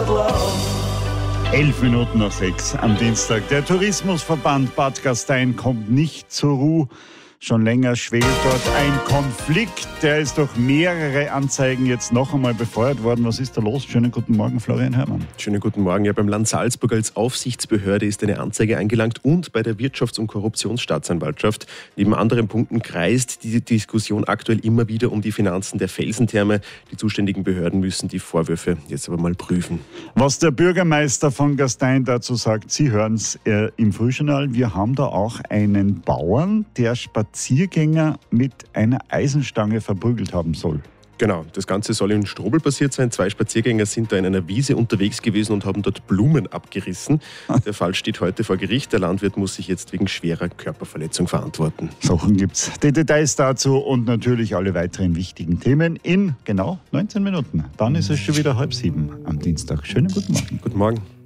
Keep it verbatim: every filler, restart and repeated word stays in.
Elf Minuten nach sechs am Dienstag. Der Tourismusverband Bad Gastein kommt nicht zur Ruhe. Schon länger schwelt dort ein Konflikt. Der ist durch mehrere Anzeigen jetzt noch einmal befeuert worden. Was ist da los? Schönen guten Morgen, Florian Herrmann. Schönen guten Morgen. Ja, beim Land Salzburg als Aufsichtsbehörde ist eine Anzeige eingelangt und bei der Wirtschafts- und Korruptionsstaatsanwaltschaft. Neben anderen Punkten kreist die Diskussion aktuell immer wieder um die Finanzen der Felsentherme. Die zuständigen Behörden müssen die Vorwürfe jetzt aber mal prüfen. Was der Bürgermeister von Gastein dazu sagt, Sie hören es äh, im Frühjournal. Wir haben da auch einen Bauern, der Spaziergänger mit einer Eisenstange verprügelt haben soll. Genau, das Ganze soll in Strobl passiert sein. Zwei Spaziergänger sind da in einer Wiese unterwegs gewesen und haben dort Blumen abgerissen. Der Fall steht heute vor Gericht. Der Landwirt muss sich jetzt wegen schwerer Körperverletzung verantworten. Sachen gibt's. Die Details dazu und natürlich alle weiteren wichtigen Themen in genau neunzehn Minuten. Dann ist es schon wieder halb sieben am Dienstag. Schönen guten Morgen. Guten Morgen.